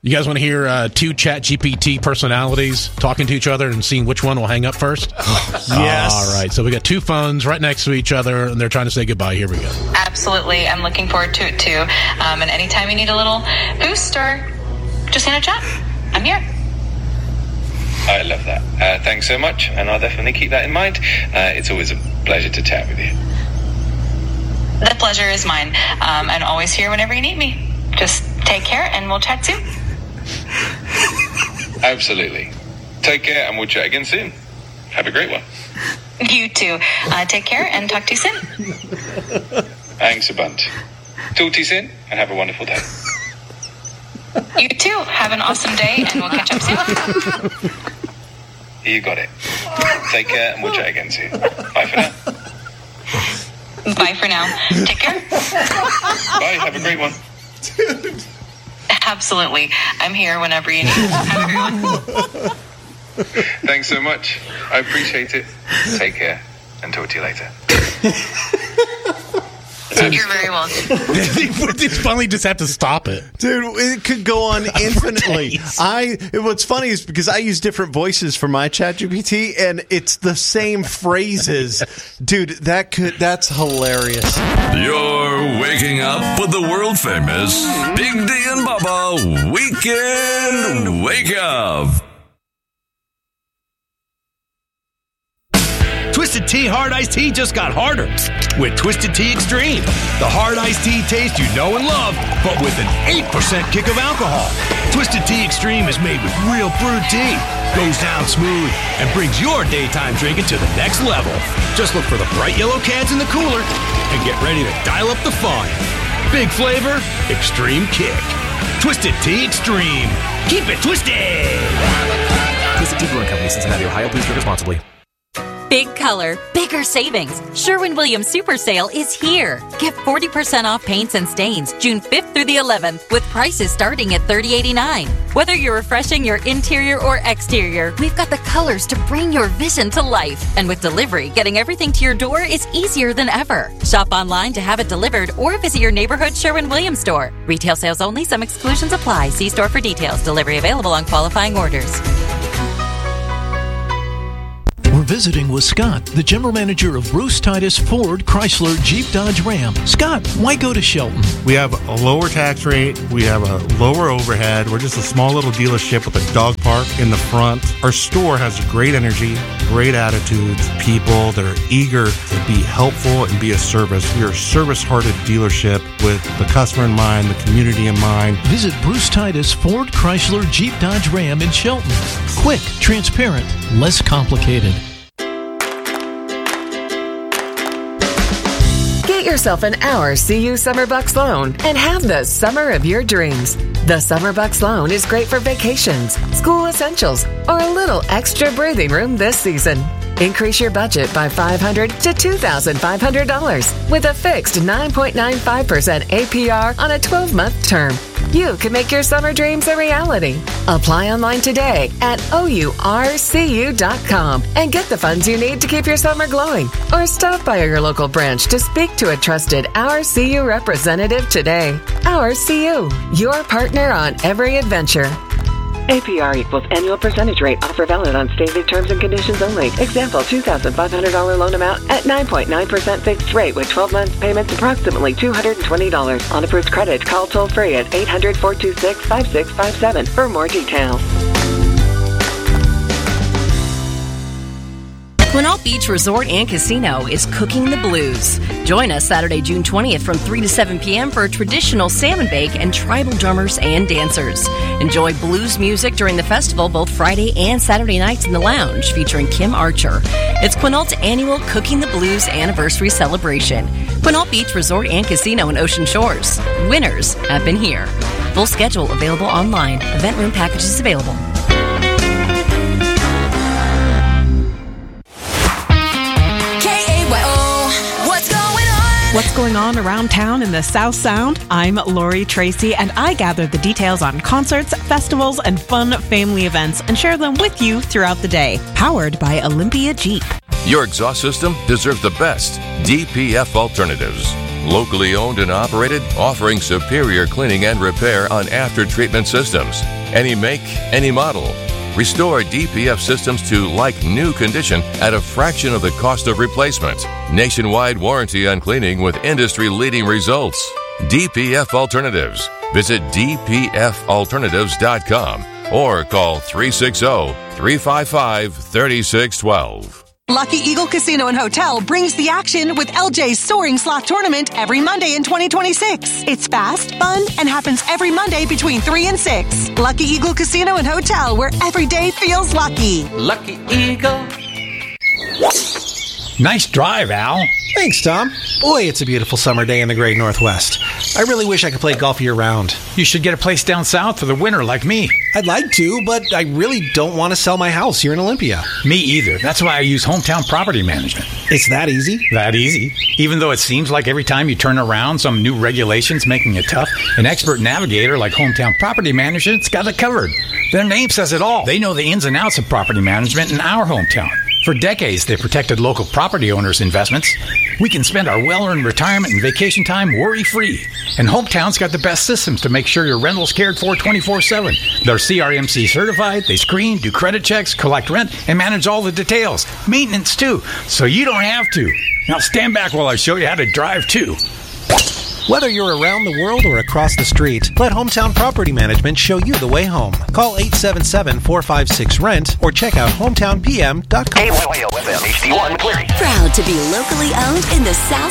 You guys want to hear two ChatGPT personalities talking to each other and seeing which one will hang up first? Yes. All right. So we got two phones right next to each other, and they're trying to say goodbye. Here we go. Absolutely. I'm looking forward to it, too. And anytime you need a little booster, just in a chat. I'm here. I love that. Thanks so much, and I'll definitely keep that in mind. It's always a pleasure to chat with you. The pleasure is mine. I'm always here whenever you need me. Just take care, and we'll chat soon. Absolutely. Take care, and we'll chat again soon. Have a great one. You too. Take care, and talk to you soon. Thanks a bunch. Talk to you soon, and have a wonderful day. You too. Have an awesome day, and we'll catch up soon. You got it. Take care, and we'll chat again soon. Bye for now. Bye for now. Take care. Bye. Have a great one. Absolutely. I'm here whenever you need. Have a great one. Thanks so much. I appreciate it. Take care, and talk to you later. You're very welcome. They finally just have to stop it. Dude, it could go on infinitely. What's funny is because I use different voices for my ChatGPT, and it's the same phrases. Dude, that's hilarious. You're waking up with the world famous Big D and Bubba Weekend Wake Up. Twisted Tea Hard Iced Tea just got harder with Twisted Tea Extreme. The hard iced tea taste you know and love, but with an 8% kick of alcohol. Twisted Tea Extreme is made with real brewed tea, goes down smooth, and brings your daytime drinking to the next level. Just look for the bright yellow cans in the cooler and get ready to dial up the fun. Big flavor, extreme kick. Twisted Tea Extreme. Keep it twisted! Twisted Tea Brewing Company, Cincinnati, Ohio. Please drink responsibly. Big color, bigger savings. Sherwin-Williams Super Sale is here. Get 40% off paints and stains June 5th through the 11th with prices starting at $30.89. Whether you're refreshing your interior or exterior, we've got the colors to bring your vision to life. And with delivery, getting everything to your door is easier than ever. Shop online to have it delivered or visit your neighborhood Sherwin-Williams store. Retail sales only. Some exclusions apply. See store for details. Delivery available on qualifying orders. We're visiting with Scott, the general manager of Bruce Titus Ford Chrysler Jeep Dodge Ram. Scott, why go to Shelton? We have a lower tax rate. We have a lower overhead. We're just a small little dealership with a dog park in the front. Our store has great energy, great attitudes, people that are eager to be helpful and be a service. We are a service-hearted dealership with the customer in mind, the community in mind. Visit Bruce Titus Ford Chrysler Jeep Dodge Ram in Shelton. Quick, transparent, less complicated. Get yourself an Our CU Summer Bucks loan and have the summer of your dreams. The Summer Bucks loan is great for vacations, school essentials, or a little extra breathing room this season. Increase your budget by $500 to $2,500 with a fixed 9.95% APR on a 12-month term. You can make your summer dreams a reality. Apply online today at OURCU.com and get the funds you need to keep your summer glowing. Or stop by your local branch to speak to a trusted Our CU representative today. Our CU, your partner on every adventure. APR equals annual percentage rate. Offer valid on stated terms and conditions only. Example, $2,500 loan amount at 9.9% fixed rate with 12 months payments approximately $220. On approved credit, call toll free at 800-426-5657 for more details. Quinault Beach Resort and Casino is cooking the blues. Join us Saturday, June 20th from 3 to 7 p.m. for a traditional salmon bake and tribal drummers and dancers. Enjoy blues music during the festival both Friday and Saturday nights in the lounge featuring Kim Archer. It's Quinault's annual Cooking the Blues anniversary celebration. Quinault Beach Resort and Casino in Ocean Shores. Winners have been here. Full schedule available online. Event room packages available. What's going on around town in the South Sound? I'm Lori Tracy, and I gather the details on concerts, festivals, and fun family events and share them with you throughout the day. Powered by Olympia Jeep. Your exhaust system deserves the best DPF alternatives. locally owned and operated, offering superior cleaning and repair on after-treatment systems. Any make, any model. Restore DPF systems to like-new condition at a fraction of the cost of replacement. Nationwide warranty on cleaning with industry-leading results. DPF Alternatives. Visit dpfalternatives.com or call 360-355-3612. Lucky Eagle Casino and Hotel brings the action with LJ's Soaring Slot Tournament every Monday in 2026. It's fast, fun, and happens every Monday between 3 and 6. Lucky Eagle Casino and Hotel, where every day feels lucky. Lucky Eagle. Nice drive, Al. Thanks, Tom. Boy, it's a beautiful summer day in the great Northwest. I really wish I could play golf year-round. You should get a place down south for the winter like me. I'd like to, but I really don't want to sell my house here in Olympia. Me either. That's why I use Hometown Property Management. It's that easy? That easy. Even though it seems like every time you turn around, some new regulation's making it tough, an expert navigator like Hometown Property Management's got it covered. Their name says it all. They know the ins and outs of property management in our hometown. For decades, they've protected local property owners' investments. We can spend our well-earned retirement and vacation time worry-free. And Hometown's got the best systems to make sure your rental's cared for 24/7. They're CRMC certified, they screen, do credit checks, collect rent, and manage all the details. Maintenance, too, so you don't have to. Now stand back while I show you how to drive, too. Whether you're around the world or across the street, let Hometown Property Management show you the way home. Call 877-456-RENT or check out hometownpm.com. KYOFM HD1 McCleary. Proud to be locally owned in the South